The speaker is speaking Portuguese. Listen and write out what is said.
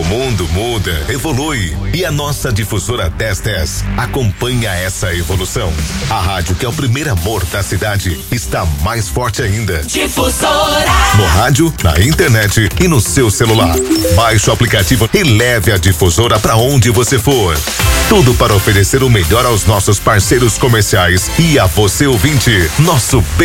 mundo muda, evolui e a nossa difusora 1010 acompanha essa evolução. A rádio que é o primeiro amor da cidade está mais forte ainda. Difusora. No rádio, na internet e no seu celular. Baixe o aplicativo e leve a difusora para onde você for. Tudo para oferecer o melhor aos nossos parceiros comerciais e a você ouvinte. Nosso